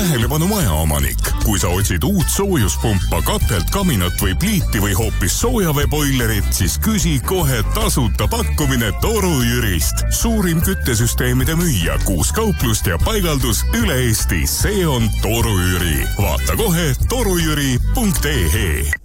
tähelepanu majaomanik. Kui sa otsid uut soojuspumpa, katelt, kaminat või pliiti või hoopis soojaveeboilerit, siis küsi kohe tasuta pakkumine Toru Jürist. Suurim küttesüsteemide müüja, 6 kauplust ja paigaldus üle Eesti. See on Toru Jüri. Vaata kohe torujüri.ee.